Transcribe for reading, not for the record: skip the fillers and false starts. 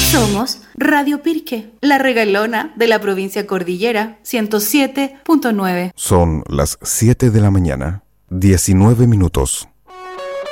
Somos Radio Pirque, la regalona de la provincia Cordillera, 107.9. Son las 7 de la mañana, 19 minutos.